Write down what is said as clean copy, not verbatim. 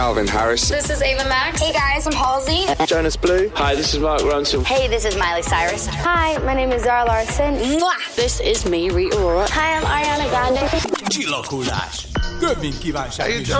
Calvin Harris. This is Ava Max. Hey guys, I'm Halsey. Jonas Blue. Hi, this is Mark Ronson. Hey, this is Miley Cyrus. Hi, my name is Zara Larsson. Mwah! This is me, Rita Ora. Hi, I'm Ariana Grande. Csillaghulás. Több, mint kívánság.